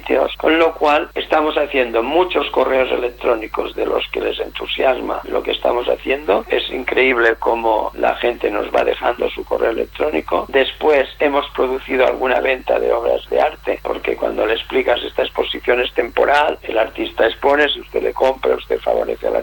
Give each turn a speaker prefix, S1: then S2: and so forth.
S1: sitios, con lo cual estamos haciendo muchos correos electrónicos de los que les entusiasma lo que estamos haciendo. Es increíble cómo la gente nos va dejando su correo electrónico. Después hemos producido alguna venta de obras de arte, porque cuando le explicas esta exposición es temporal, el artista expone, si usted le compra, usted favorece al